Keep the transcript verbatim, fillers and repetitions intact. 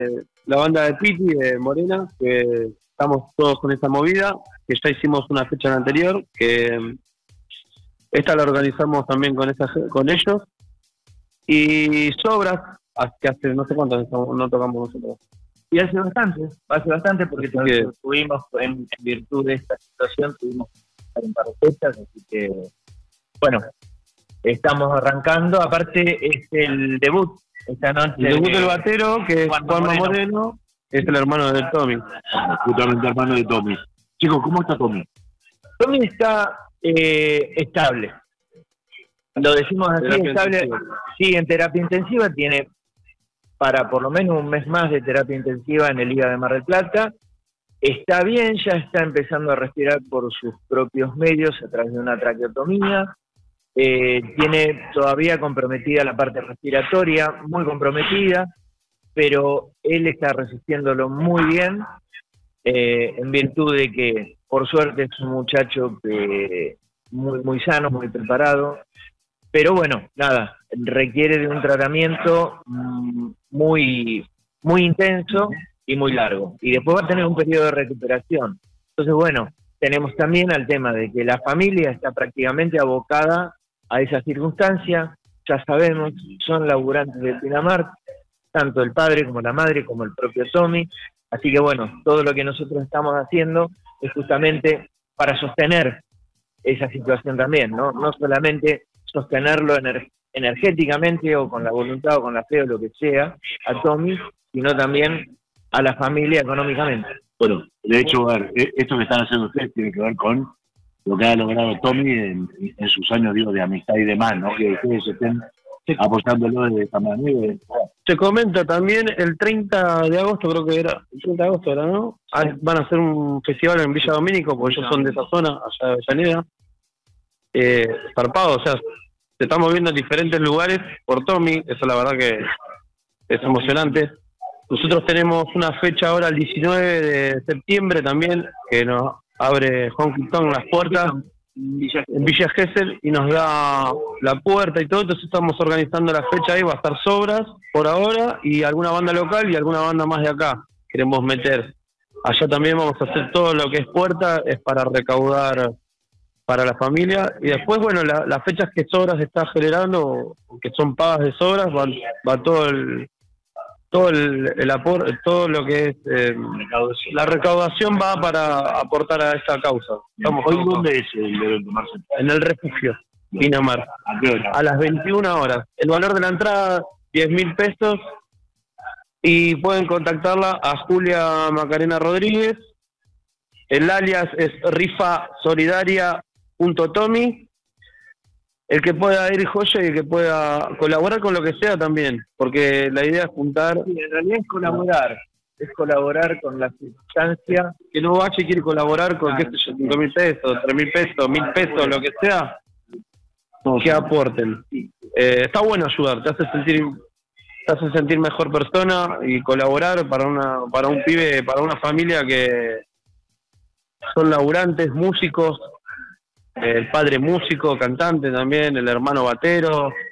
la banda de Piti, de Morena, que estamos todos con esa movida, que ya hicimos una fecha en anterior, que esta la organizamos también con esa, con ellos. Y Sobras, que hace no sé cuánto no tocamos nosotros. Y hace bastante, hace bastante porque Así que tuvimos, en, en virtud de esta situación, tuvimos un par de fechas, así que, bueno, estamos arrancando. Aparte, es el debut esta noche. El debut del batero, que es Juanma Moreno. Moreno, es el hermano de Tommy. Justamente hermano de Tommy. Chicos, ¿cómo está Tommy? Tommy está eh, estable. Lo decimos así, terapia estable. Intensiva. Sí, en terapia intensiva, tiene para por lo menos un mes más de terapia intensiva en el I A de Mar del Plata. Está bien, ya está empezando a respirar por sus propios medios a través de una traqueotomía. Eh, tiene todavía comprometida la parte respiratoria, muy comprometida, pero él está resistiéndolo muy bien, eh, en virtud de que, por suerte, es un muchacho que muy, muy sano, muy preparado. Pero bueno, nada, requiere de un tratamiento muy, muy intenso y muy largo. Y después va a tener un periodo de recuperación. Entonces, bueno, tenemos también al tema de que la familia está prácticamente abocada a esa circunstancia. Ya sabemos, son laburantes de Pinamar, tanto el padre como la madre, como el propio Tommy. Así que bueno, todo lo que nosotros estamos haciendo es justamente para sostener esa situación también, ¿no? No solamente sostenerlo ener energéticamente o con la voluntad o con la fe o lo que sea a Tommy, sino también a la familia económicamente. Bueno, de hecho, a ver, esto que están haciendo ustedes tiene que ver con lo que ha logrado Tommy en, en sus años, digo, de amistad y demás, ¿no? Que ustedes estén apostándolo de esta manera. Se comenta también el treinta de agosto, creo que era, el treinta de agosto era, ¿no? Ah, van a hacer un festival en Villa Domínico, porque ellos son de esa zona, allá de Avellaneda. Eh, zarpado, o sea, se están moviendo en diferentes lugares por Tommy, eso la verdad que es emocionante. Nosotros tenemos una fecha ahora el diecinueve de septiembre también, que nos abre Juan Quintón las puertas en Villa Gesell y nos da la puerta y todo, entonces estamos organizando la fecha ahí, va a estar Sobras por ahora y alguna banda local y alguna banda más de acá queremos meter. Allá también vamos a hacer todo lo que es puerta, es para recaudar para la familia, y después, bueno, la, las fechas que Sobras está generando, que son pagas de Sobras, va, va todo el todo el, el aporte, todo lo que es eh, la recaudación va para aportar a esta causa. Estamos ¿Hoy dónde es el evento, Marcelo? En el refugio, Pinamar, ¿a qué hora? A las veintiuna horas. El valor de la entrada, diez mil pesos, y pueden contactarla a Julia Macarena Rodríguez. El alias es rifa solidaria punto tommy. El que pueda ir joya y el que pueda colaborar con lo que sea también, porque la idea es juntar. Sí, en realidad es colaborar, es colaborar con la circunstancia. Que no vaya y quiere colaborar con, qué sé yo, cinco mil pesos, tres mil pesos, mil pesos, lo que sea, que aporten. Eh, está bueno ayudar, te hace sentir, te hace sentir mejor persona y colaborar para una, para un pibe, para una familia que son laburantes, músicos. El padre músico, cantante también, el hermano batero,